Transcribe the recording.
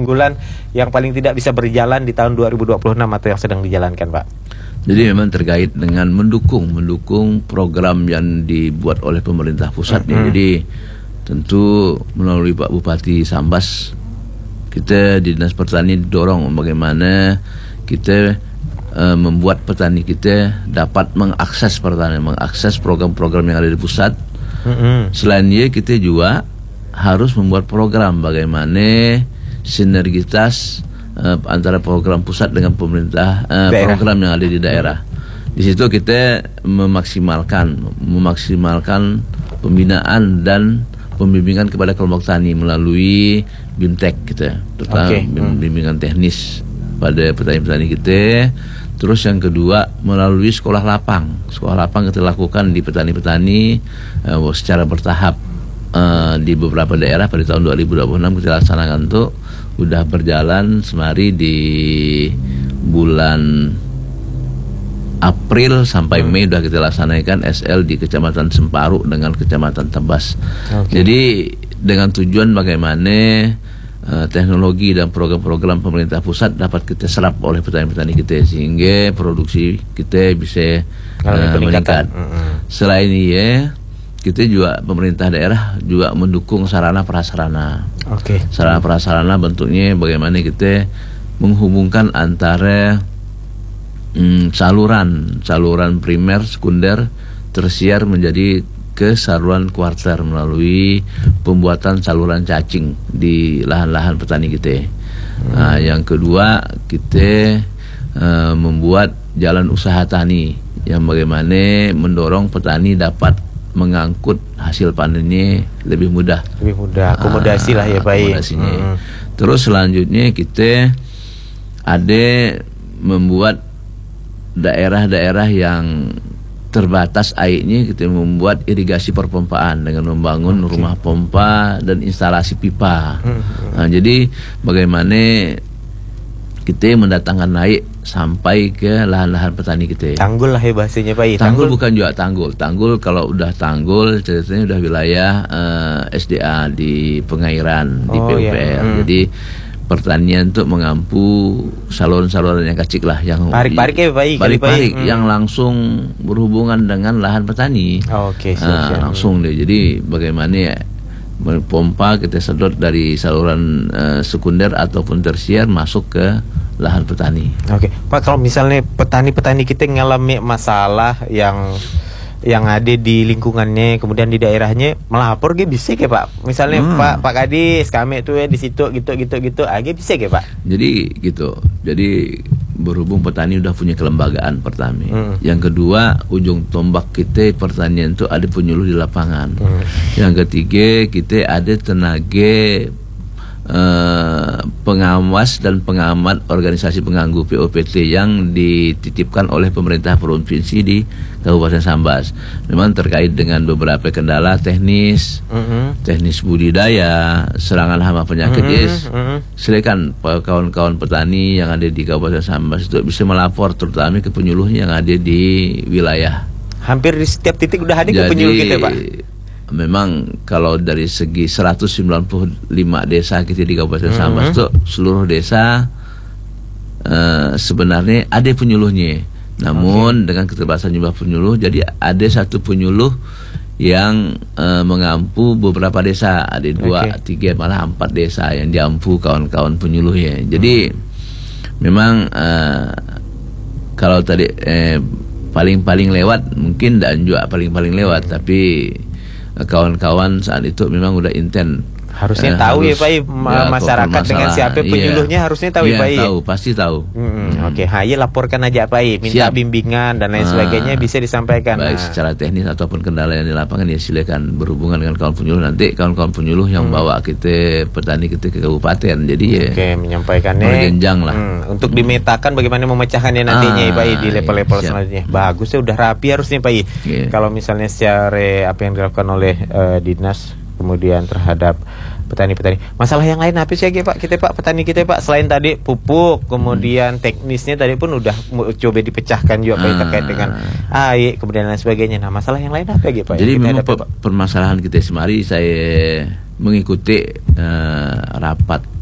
unggulan yang paling tidak bisa berjalan di tahun 2026 atau yang sedang dijalankan, Pak? Jadi memang terkait dengan mendukung program yang dibuat oleh pemerintah pusat. Jadi tentu melalui Pak Bupati Sambas, kita di Dinas Pertanian dorong bagaimana kita membuat petani kita dapat mengakses pertanian, mengakses program-program yang ada di pusat. Selain itu kita juga harus membuat program bagaimana sinergitas antara program pusat dengan pemerintah, program yang ada di daerah. Di situ kita memaksimalkan pembinaan dan pembimbingan kepada kelompok tani melalui BIMTEK kita, terutama bimbingan teknis pada petani-petani kita. Terus yang kedua melalui sekolah lapang kita lakukan di petani-petani secara bertahap di beberapa daerah. Pada tahun 2026 kita laksanakan tuh udah berjalan semari di bulan April sampai Mei udah kita laksanakan SL di Kecamatan Semparu dengan Kecamatan Tebas. Jadi dengan tujuan bagaimana teknologi dan program-program pemerintah pusat dapat kita serap oleh petani-petani kita sehingga produksi kita bisa meningkat. Selain itu kita juga pemerintah daerah juga mendukung sarana prasarana. Sarana prasarana bentuknya bagaimana kita menghubungkan antara saluran primer, sekunder, tersier menjadi ke saluran kuarter melalui pembuatan saluran cacing di lahan-lahan petani kita. Yang kedua kita membuat jalan usaha tani yang bagaimana mendorong petani dapat mengangkut hasil panennya lebih mudah. Akomodasi lah ya Pak. Akomodasinya. Terus selanjutnya kita ada membuat daerah-daerah yang terbatas airnya, kita membuat irigasi perpompaan dengan membangun rumah pompa dan instalasi pipa. Jadi bagaimana kita mendatangkan air sampai ke lahan-lahan petani kita. Tanggul lah ya bahasanya Pak. Tanggul bukan juga tanggul. Tanggul kalau udah tanggul ceritanya udah wilayah SDA di pengairan di PUPR. Jadi pertanian untuk mengampu saluran-saluran yang kecil lah, yang parik yang langsung berhubungan dengan lahan petani. Langsung deh. Jadi bagaimana ya pompa kita sedot dari saluran sekunder ataupun tersier masuk ke lahan petani. Pak, kalau misalnya petani-petani kita ngalami masalah yang ada di lingkungannya, kemudian di daerahnya melapor gitu bisa ke Pak? Misalnya Pak Kadis kami tuh ya di situ gitu bisa ke Pak? Jadi gitu. Jadi berhubung petani udah punya kelembagaan pertama. Yang kedua, ujung tombak kita pertanian itu ada penyuluh di lapangan. Yang ketiga, kita ada tenaga pengawas dan pengamat organisasi pengganggu POPT yang dititipkan oleh pemerintah provinsi di Kabupaten Sambas. Memang terkait dengan beberapa kendala teknis budidaya, serangan hama penyakit, silakan kawan-kawan petani yang ada di Kabupaten Sambas itu bisa melapor terutama ke penyuluhnya yang ada di wilayah. Hampir di setiap titik udah ada ke penyuluh kita Pak. Memang kalau dari segi 195 desa kita di Kabupaten Sambas itu seluruh desa sebenarnya ada penyuluhnya. Namun dengan keterbatasan jumlah penyuluh, jadi ada satu penyuluh yang mengampu beberapa desa. Ada 2, 3, malah 4 desa yang diampu kawan-kawan penyuluhnya. Jadi memang kalau tadi paling lewat mungkin dan juga paling lewat, tapi kawan-kawan saat itu memang udah intent. Harusnya tahu ya Pak, masyarakat dengan siapa penyuluhnya harusnya tahu ya Pak. Tahu, pasti tahu. Ya laporkan aja Pak, minta bimbingan dan lain sebagainya bisa disampaikan. Baik secara teknis ataupun kendala yang di lapangan ya silakan berhubungan dengan kawan penyuluh. Nanti kawan-kawan penyuluh yang bawa kita petani kita ke kabupaten. Jadi menyampaikannya berjenjang lah. Untuk dimetakan bagaimana memecahkannya nantinya Pak di level-level selanjutnya. Bagus ya, udah rapi harusnya Pak. Kalau misalnya secara apa yang dilakukan oleh dinas kemudian terhadap petani-petani. Masalah yang lain apa sih Pak kita Pak, petani kita Pak, selain tadi pupuk, kemudian teknisnya tadi pun udah coba dipecahkan juga Pak terkait dengan air kemudian lain sebagainya. Nah, masalah yang lain apa Pak? Jadi memang permasalahan kita semari saya mengikuti rapat